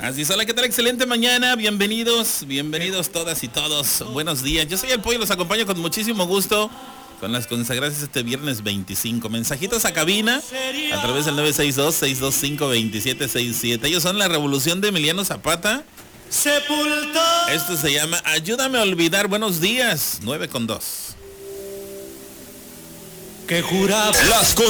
Así es, hola, ¿qué tal? Excelente mañana, bienvenidos todas y todos, buenos días. Yo soy el Pollo, los acompaño con muchísimo gusto con las consagradas este viernes 25. Mensajitos a cabina a través del 962-625-2767. Ellos son la Revolución de Emiliano Zapata. Esto se llama Ayúdame a olvidar. Buenos días, 9:02. Que juraba. Las